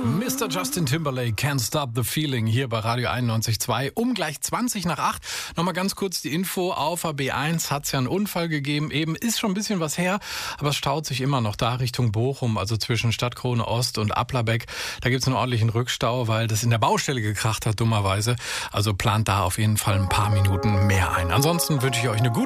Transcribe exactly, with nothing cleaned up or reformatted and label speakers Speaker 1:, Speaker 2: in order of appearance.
Speaker 1: Mister Justin Timberlake, Can't Stop the Feeling, hier bei Radio einundneunzig Komma zwei. Um gleich zwanzig nach acht. Nochmal ganz kurz die Info. Auf der B eins hat es ja einen Unfall gegeben. Eben ist schon ein bisschen was her, aber es staut sich immer noch da Richtung Bochum, also zwischen Stadtkrone Ost und Applerbeck. Da gibt es einen ordentlichen Rückstau, weil das in der Baustelle gekracht hat, dummerweise. Also plant da auf jeden Fall ein paar Minuten mehr ein. Ansonsten wünsche ich euch eine gute